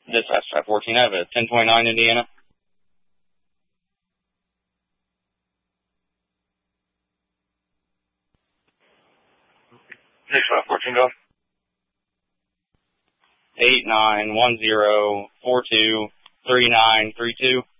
Dispatch 514, I have a 1029 Indiana. Six 514, go. 8910423932.